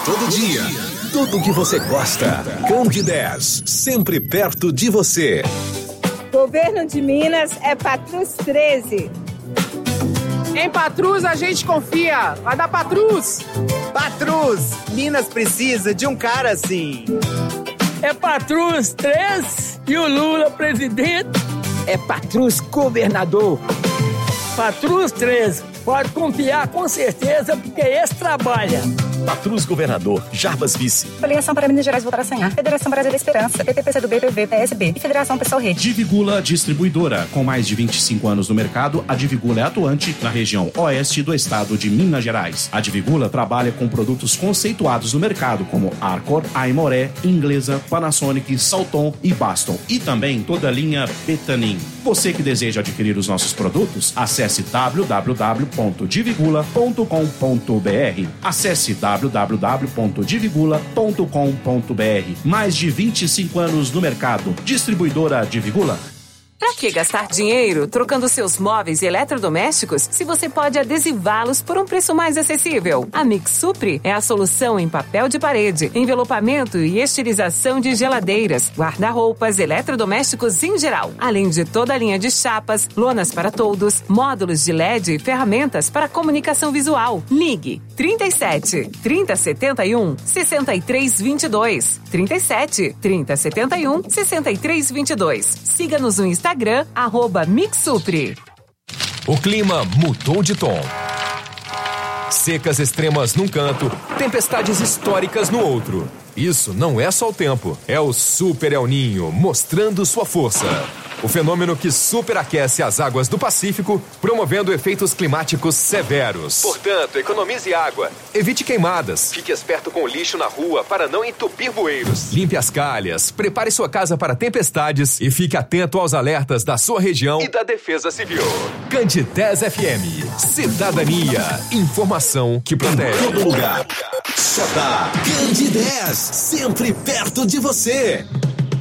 todo dia. Tudo que você gosta. Candidez, sempre perto de você. Governo de Minas é Patrus 13. Em Patrus a gente confia. Vai dar Patrus. Patrus, Minas precisa de um cara assim. É Patrus 3 e o Lula presidente. É Patrus governador. Patrus 3, pode confiar com certeza, porque esse trabalha. Patrus governador, Jarbas vice. Coligação para Minas Gerais votar a sonhar. Federação Brasil da Esperança, PPCdoB, PV, PSB e Federação Pessoal Rede. Divigula Distribuidora. Com mais de 25 anos no mercado, a Divigula é atuante na região oeste do estado de Minas Gerais. A Divigula trabalha com produtos conceituados no mercado, como Arcor, Aimoré, Inglesa, Panasonic, Salton e Baston. E também toda a linha Betanin. Você que deseja adquirir os nossos produtos, acesse www.divigula.com.br. Acesse www.divigula.com.br. Mais de 25 anos no mercado. Distribuidora Divigula. Pra que gastar dinheiro trocando seus móveis e eletrodomésticos se você pode adesivá-los por um preço mais acessível? A Mix Supre é a solução em papel de parede, envelopamento e estilização de geladeiras, guarda-roupas, eletrodomésticos em geral, além de toda a linha de chapas, lonas para toldos, módulos de LED e ferramentas para comunicação visual. Ligue 37 3071 6322 37 3071 6322. Siga-nos no Instagram, @Mixsupre. O clima mudou de tom. Secas extremas num canto, tempestades históricas no outro. Isso não é só o tempo, é o Super El Ninho mostrando sua força. O fenômeno que superaquece as águas do Pacífico, promovendo efeitos climáticos severos. Portanto, economize água, evite queimadas, fique esperto com o lixo na rua para não entupir bueiros. Limpe as calhas, prepare sua casa para tempestades e fique atento aos alertas da sua região e da Defesa Civil. Candidez FM, cidadania, informação que protege. Em todo lugar, só dá Candidez, sempre perto de você.